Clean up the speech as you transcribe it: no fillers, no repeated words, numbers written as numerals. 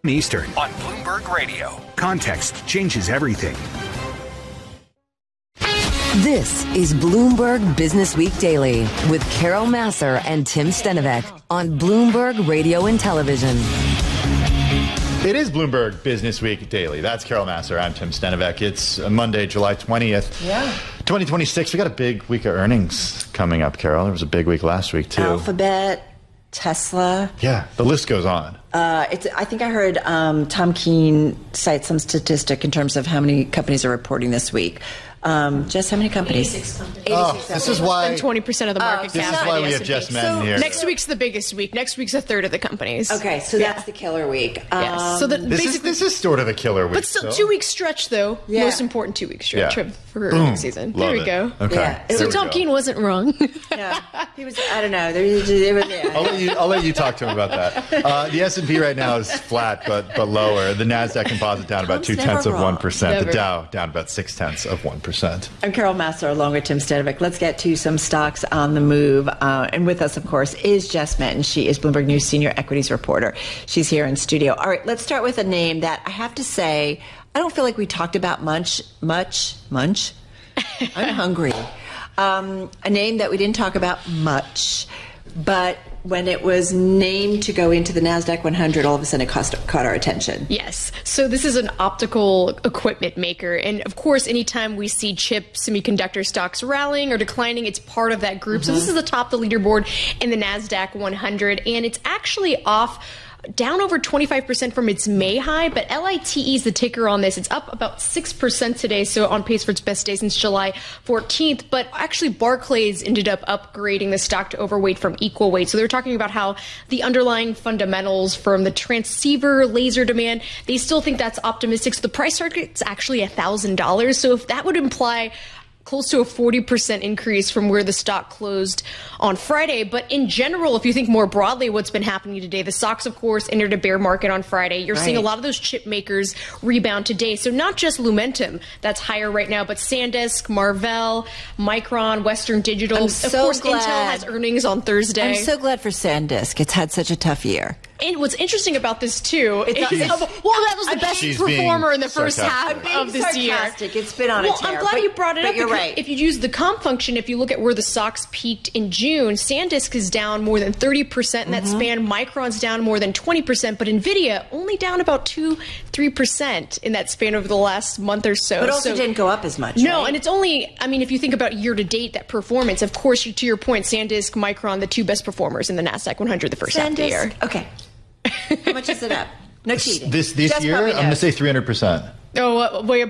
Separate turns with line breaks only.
Eastern
on Bloomberg Radio.
Context changes everything.
This is Bloomberg Business Week Daily with Carol Massar and Tim Stenovec on Bloomberg Radio and Television.
It is Bloomberg Business Week Daily. That's Carol Massar. I'm Tim Stenovec. It's Monday, July 20th. 2026. We got a big week of earnings coming up, Carol. There was a big week last week, too.
Alphabet, Tesla.
Yeah, the list goes on.
I think I heard Tom Keene cite some statistic in terms of how many companies are reporting this week. Jess, how many companies?
86 companies.
This is why
20% of the market cap.
This is why we have Jess Men here.
Next week's the biggest week. Next week's a third of the companies.
Okay, so that's the killer week.
Yes. So
this is sort of a killer week.
But still, 2 week stretch though.
Yeah.
Most important 2 week stretch for earnings season.
Love
there we
it.
go.
Okay.
Yeah.
So Tom Keene wasn't wrong.
Yeah, he was. I don't know.
I'll let you talk to him about that. The S&P right now is flat, but lower. The Nasdaq Composite down about
Tom's never
0.2%.
wrong.
The Dow down about 0.6%.
I'm Carol Massar along with Tim Stenovec. Let's get to some stocks on the move. And with us, of course, is Jess Menton. She is Bloomberg News senior equities reporter. She's here in studio. All right, let's start with a name that I have to say I don't feel like we talked about much. I'm hungry. A name that we didn't talk about much, but when it was named to go into the NASDAQ 100, all of a sudden it caught our attention.
Yes. So this is an optical equipment maker. And of course, anytime we see chip semiconductor stocks rallying or declining, it's part of that group. So this is the top of the leaderboard in the NASDAQ 100. And it's actually off down over 25% from its May high, but LITE is the ticker on this. It's up about 6% today, so on pace for its best day since July 14th. But actually, Barclays ended up upgrading the stock to overweight from equal weight. So they're talking about how the underlying fundamentals from the transceiver laser demand, they still think that's optimistic. So the price target's actually $1,000. So if that would imply close to a 40% increase from where the stock closed on Friday. But in general, if you think more broadly what's been happening today, the stocks, of course, entered a bear market on Friday. You're seeing a lot of those chip makers rebound today. So not just Lumentum that's higher right now, but SanDisk, Marvell, Micron, Western Digital. Of course, Intel has earnings on Thursday.
I'm so glad for SanDisk. It's had such a tough year.
And what's interesting about this, too, that was the best performer in the first half of this year.
It's been on a tear.
I'm glad you brought it up.
You're right.
If you use the comp function, if you look at where the stocks peaked in June, SanDisk is down more than 30% in that span. Micron's down more than 20%, but NVIDIA only down about 3% in that span over the last month or so.
But also didn't go up as much.
No,
right?
and it's only, if you think about year to date, that performance, of course, to your point, SanDisk, Micron, the two best performers in the NASDAQ 100 the first half of the year.
Okay. How much is it up? No cheating.
This year, I'm going to say 300%.
Oh, way